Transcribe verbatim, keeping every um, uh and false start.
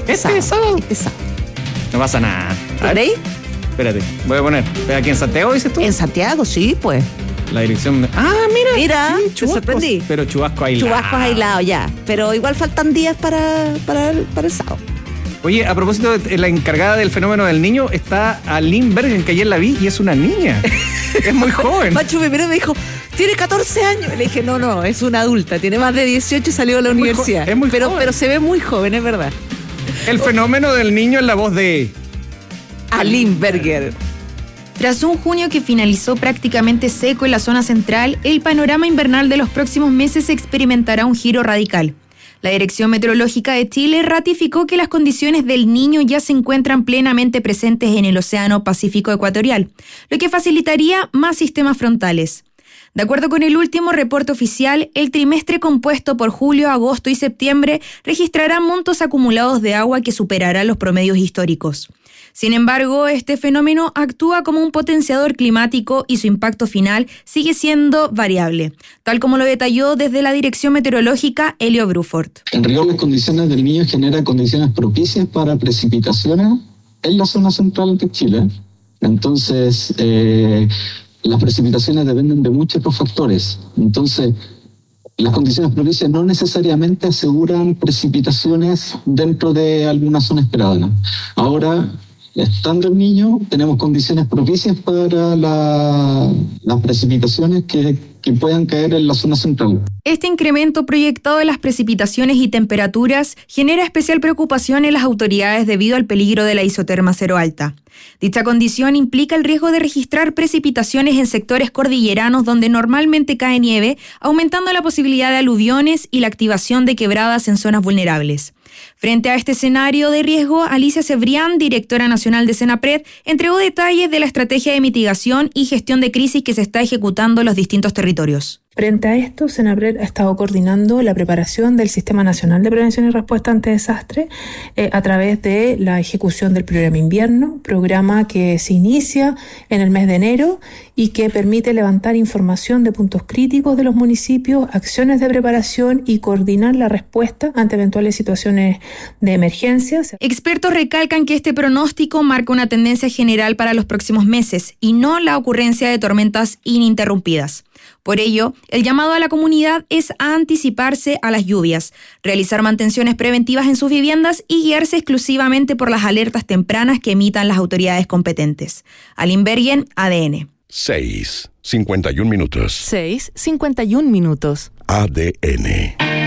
¿Este sábado? Este sábado. No pasa nada. ¿Veis? Espérate, voy a poner. ¿Aquí en Santiago dices tú? En Santiago, sí, pues. La dirección. De... Ah, mira. Mira, sí, te chubascos, sorprendí. Pero chubasco aislado. Chubascos aislados, ya. Pero igual faltan días para, para, el, para el sábado. Oye, a propósito, de la encargada del fenómeno del niño está Aline Bergen, que ayer la vi y es una niña. Es muy joven. Macho primero me dijo, tiene catorce años. Le dije, no, no, es una adulta, tiene más de dieciocho y salió de la Es muy universidad. jo- es muy pero, joven. pero se ve muy joven, es verdad. El fenómeno del niño en la voz de Aline Berger. Tras un junio que finalizó prácticamente seco en la zona central, el panorama invernal de los próximos meses experimentará un giro radical. La Dirección Meteorológica de Chile ratificó que las condiciones del Niño ya se encuentran plenamente presentes en el Océano Pacífico Ecuatorial, lo que facilitaría más sistemas frontales. De acuerdo con el último reporte oficial, el trimestre compuesto por julio, agosto y septiembre registrará montos acumulados de agua que superarán los promedios históricos. Sin embargo, este fenómeno actúa como un potenciador climático y su impacto final sigue siendo variable, tal como lo detalló desde la Dirección Meteorológica Elio Bruford. En rigor, las condiciones del Niño generan condiciones propicias para precipitaciones en la zona central de Chile. Entonces, eh, las precipitaciones dependen de muchos otros factores. Entonces, las condiciones propicias no necesariamente aseguran precipitaciones dentro de alguna zona esperada. Ahora, estando el Niño, tenemos condiciones propicias para la, las precipitaciones que, que puedan caer en la zona central. Este incremento proyectado de las precipitaciones y temperaturas genera especial preocupación en las autoridades debido al peligro de la isoterma cero alta. Dicha condición implica el riesgo de registrar precipitaciones en sectores cordilleranos donde normalmente cae nieve, aumentando la posibilidad de aluviones y la activación de quebradas en zonas vulnerables. Frente a este escenario de riesgo, Alicia Cebrián, directora nacional de Senapred, entregó detalles de la estrategia de mitigación y gestión de crisis que se está ejecutando en los distintos territorios. Frente a esto, Senapred ha estado coordinando la preparación del Sistema Nacional de Prevención y Respuesta ante Desastres eh, a través de la ejecución del programa Invierno, programa que se inicia en el mes de enero y que permite levantar información de puntos críticos de los municipios, acciones de preparación y coordinar la respuesta ante eventuales situaciones de emergencia. Expertos recalcan que este pronóstico marca una tendencia general para los próximos meses y no la ocurrencia de tormentas ininterrumpidas. Por ello, el llamado a la comunidad es a anticiparse a las lluvias, realizar mantenciones preventivas en sus viviendas y guiarse exclusivamente por las alertas tempranas que emitan las autoridades competentes. Aline Bergen, A D N. seis, cincuenta y un minutos. seis, cincuenta y un minutos. A D N.